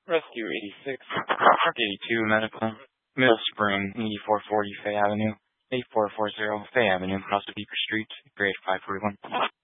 Rescue 86, Truck 82 Medical, Middle Spring, 8440 Fay Avenue, 8440 Fay Avenue, also Beaker Street, grade 541.